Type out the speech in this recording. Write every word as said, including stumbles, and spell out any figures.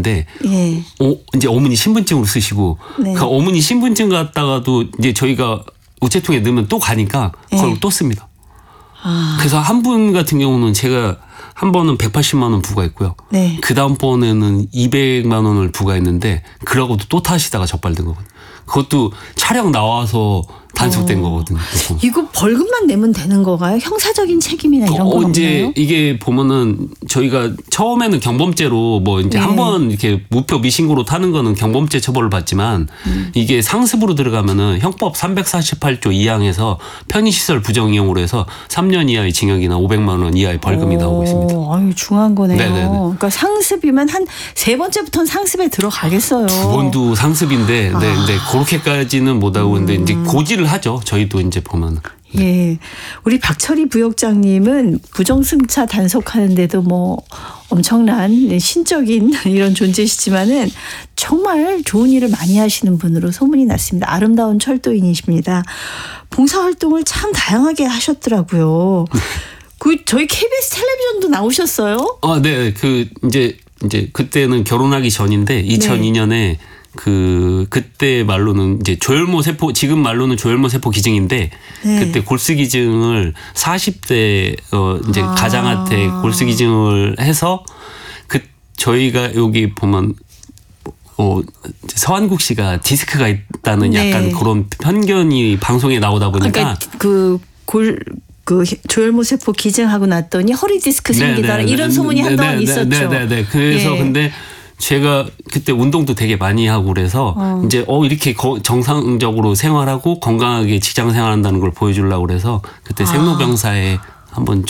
있는데 예. 어, 이제 어머니 신분증으로 쓰시고 네. 그 어머니 신분증 갖다가도 이제 저희가 우체통에 넣으면 또 가니까 그걸 예. 또 씁니다. 아. 그래서 한 분 같은 경우는 제가 한 번은 백팔십만 원 부과했고요. 네. 그 다음번에는 이백만 원을 부과했는데 그러고도 또 타시다가 적발된 거거든요. 그것도 촬영 나와서 단속된 어. 거거든요. 이거 벌금만 내면 되는 거가요? 형사적인 책임이나 이런 건 어, 이제 없나요? 이게 보면은 저희가 처음에는 경범죄로 뭐 이제 네. 한 번 이렇게 무표 미신고로 타는 거는 경범죄 처벌을 받지만 음. 이게 상습으로 들어가면은 형법 삼백사십팔 조 이 항에서 편의시설 부정 이용으로 해서 삼 년 이하의 징역이나 오백만 원 이하의 벌금이 오, 나오고 있습니다. 아유, 중요한 거네요. 네네네. 그러니까 상습이면 한 세 번째부터는 상습에 들어가겠어요. 두 번도 상습인데, 아. 네, 네, 그렇게까지는 못하고, 근데 이제 고지를 하죠. 저희도 이제 보면. 예. 우리 박철희 부역장님은 부정승차 단속하는데도 뭐 엄청난 신적인 이런 존재시지만은 정말 좋은 일을 많이 하시는 분으로 소문이 났습니다. 아름다운 철도인이십니다. 봉사활동을 참 다양하게 하셨더라고요. 그 저희 케이비에스 텔레비전도 나오셨어요? 아, 네, 그, 이제, 이제 그때는 결혼하기 전인데, 이천이 년에 그, 그때 말로는 이제 조혈모 세포, 지금 말로는 조혈모 세포 기증인데, 네. 그때 골수 기증을 사십 대, 어, 이제 아. 가장한테 골수 기증을 해서, 그, 저희가 여기 보면, 어, 서한국 씨가 디스크가 있다는 네. 약간 그런 편견이 방송에 나오다 보니까. 그러니까 그 골, 그 조혈모 세포 기증하고 났더니 허리 디스크 생기더라 네네. 이런 소문이 네, 한동안 네, 있었죠. 네네네. 네. 그래서 예. 근데 제가 그때 운동도 되게 많이 하고 그래서 어. 이제 어 이렇게 거, 정상적으로 생활하고 건강하게 직장 생활한다는 걸 보여주려고 그래서 그때 아. 생로병사에 한번